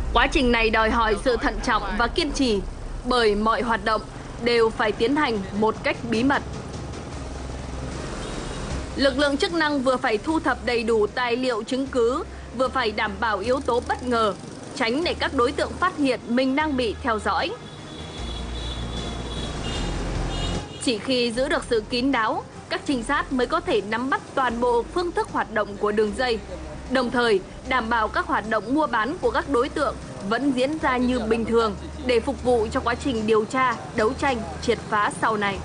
Quá trình này đòi hỏi sự thận trọng và kiên trì, bởi mọi hoạt động đều phải tiến hành một cách bí mật. Lực lượng chức năng vừa phải thu thập đầy đủ tài liệu chứng cứ, vừa phải đảm bảo yếu tố bất ngờ, tránh để các đối tượng phát hiện mình đang bị theo dõi. Chỉ khi giữ được sự kín đáo, các trinh sát mới có thể nắm bắt toàn bộ phương thức hoạt động của đường dây, đồng thời đảm bảo các hoạt động mua bán của các đối tượng vẫn diễn ra như bình thường để phục vụ cho quá trình điều tra, đấu tranh, triệt phá sau này.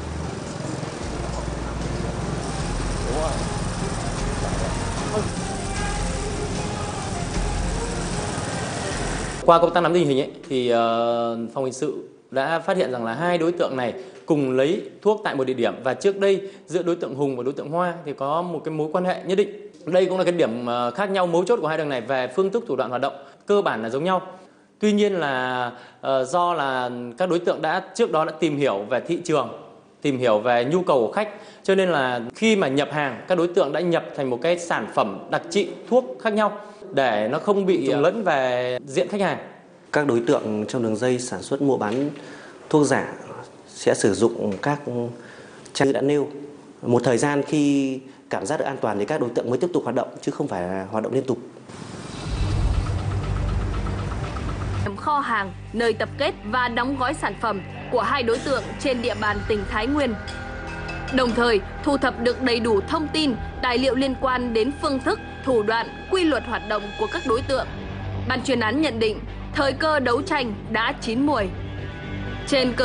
Qua công tác nắm tình hình thì phòng hình sự đã phát hiện rằng là hai đối tượng này cùng lấy thuốc tại một địa điểm, và trước đây giữa đối tượng Hùng và đối tượng Hoa thì có một cái mối quan hệ nhất định. Đây cũng là cái điểm khác nhau mấu chốt của hai đường này về phương thức thủ đoạn hoạt động cơ bản là giống nhau. Tuy nhiên là do là các đối tượng trước đó đã tìm hiểu về thị trường, tìm hiểu về nhu cầu của khách, cho nên là khi mà nhập hàng, các đối tượng đã nhập thành một cái sản phẩm đặc trị thuốc khác nhau để nó không bị trộn lẫn về diện khách hàng. Các đối tượng trong đường dây sản xuất mua bán thuốc giả sẽ sử dụng các trang đã nêu. Một thời gian khi cảm giác được an toàn thì các đối tượng mới tiếp tục hoạt động, chứ không phải là hoạt động liên tục. Kho hàng, nơi tập kết và đóng gói sản phẩm của hai đối tượng trên địa bàn tỉnh Thái Nguyên. Đồng thời, thu thập được đầy đủ thông tin, tài liệu liên quan đến phương thức, thủ đoạn, quy luật hoạt động của các đối tượng. Ban chuyên án nhận định, thời cơ đấu tranh đã chín muồi. Trên cơ